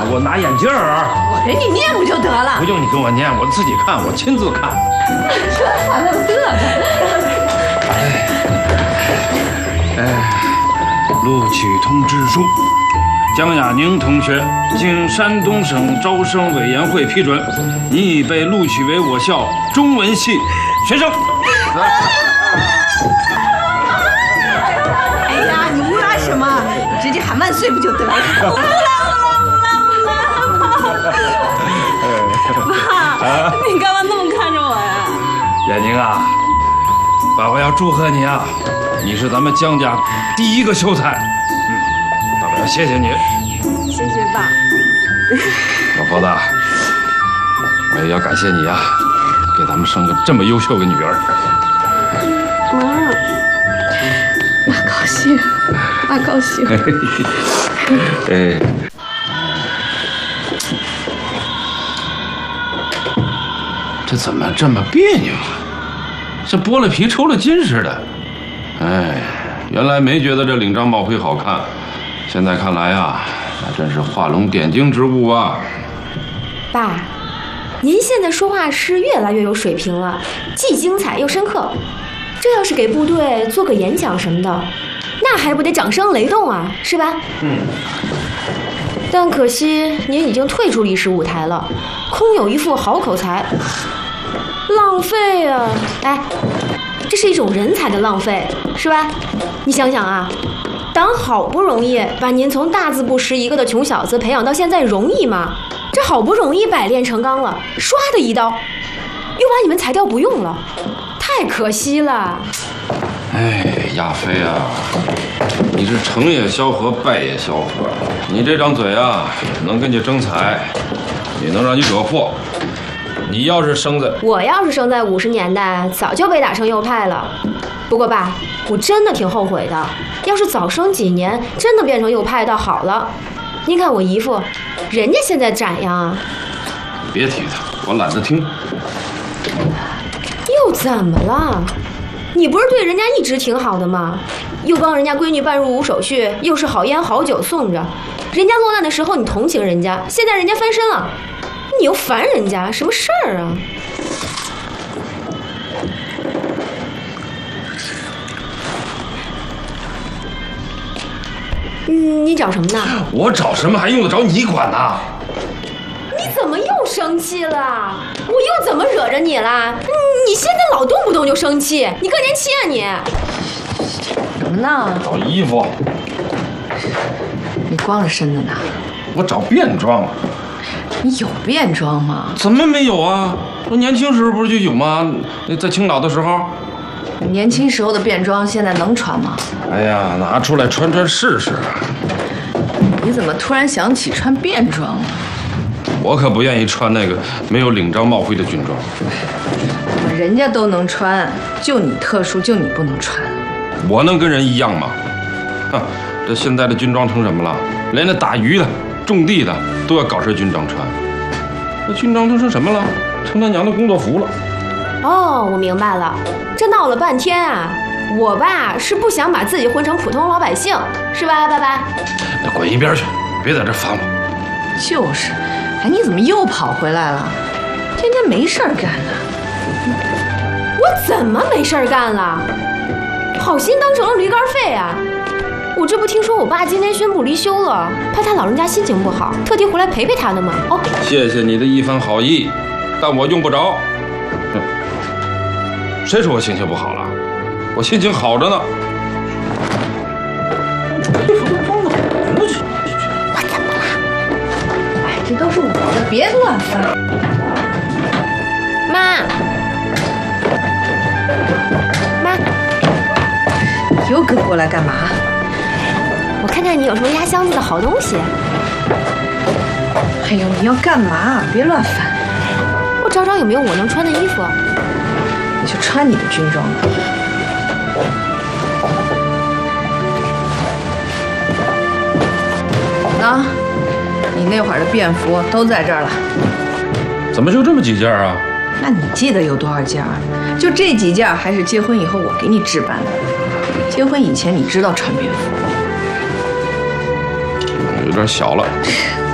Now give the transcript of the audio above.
我拿眼镜儿。 我给你念不就得了？ 不用你跟我念，我自己看，我亲自看。 还乐的。 录取通知书，江亚宁同学，经山东省招生委员会批准，你已被录取为我校中文系学生。 哎呀，你呜啦什么？你直接喊万岁不就得了？ 爸，你干嘛那么看着我呀？ 亚宁啊，爸爸要祝贺你啊！你是咱们江家第一个秀才，爸爸要谢谢你。 谢谢爸。 老婆子，我也要感谢你啊，给咱们生个这么优秀的女儿。 妈高兴，妈高兴。 哎，这怎么这么别扭啊？这剥了皮抽了筋似的。哎，原来没觉得这领章帽徽好看，现在看来啊，那真是画龙点睛之物啊！ 爸，您现在说话是越来越有水平了，既精彩又深刻。这要是给部队做个演讲什么的，那还不得掌声雷动啊，是吧？但可惜您已经退出历史舞台了，空有一副好口才，浪费啊！哎。这是一种人才的浪费，是吧？你想想啊，党好不容易把您从大字不识一个的穷小子培养到现在，容易吗？这好不容易百炼成钢了，唰的一刀，又把你们裁掉不用了，太可惜了。 哎，亚飞啊，你是成也萧何，败也萧何。你这张嘴啊，能跟你争财，也能让你惹祸。你要是生在 50年代，早就被打成右派了。不过爸，我真的挺后悔的。要是早生几年，真的变成右派倒好了。您看我姨父，人家现在展样啊。 别提他，我懒得听。 又怎么了？你不是对人家一直挺好的吗？又帮人家闺女办入伍手续，又是好烟好酒送着，人家落难的时候你同情人家，现在人家翻身了。你又烦人家，什么事儿啊？你找什么呢？ 我找什么还用得着你管呢？ 你怎么又生气了？我又怎么惹着你了？你现在老动不动就生气，你更年期啊你？ 什么呢？ 找衣服。 你光着身子呢？ 我找便装。 你有便装吗？ 怎么没有啊？我年轻时候不是就有吗？在青岛的时候。 年轻时候的便装现在能穿吗？ 哎呀，拿出来穿穿试试。 你怎么突然想起穿便装了？ 我可不愿意穿那个没有领章帽徽的军装。 人家都能穿，就你特殊，就你不能穿。 我能跟人一样吗？哼，这现在的军装成什么了？连那打鱼的、种地的都要搞身军装穿。那军装都成什么了？成他娘的工作服了。 哦，我明白了，这闹了半天啊，我爸是不想把自己混成普通老百姓，是吧，爸爸？ 那滚一边去，别在这烦我。 就是，哎，你怎么又跑回来了？天天没事儿干呢。 我怎么没事儿干了？好心当成了驴肝肺啊！我这不听说我爸今天宣布离休了，怕他老人家心情不好，特地回来陪陪他的吗？哦， 谢谢你的一番好意，但我用不着。谁说我心情不好了？我心情好着呢。 我怎么了？ 哎，这都是我的，别乱翻。 妈， 又跟过来干嘛？ 我看看你有什么压箱子的好东西。 哎呦，你要干嘛？别乱翻。 我找找有没有我能穿的衣服。 你就穿你的军装吧。啊，你那会儿的便服都在这儿了。 怎么就这么几件啊？ 那你记得有多少件？就这几件，还是结婚以后我给你置办的？结婚以前你知道穿便服？ 有点小了。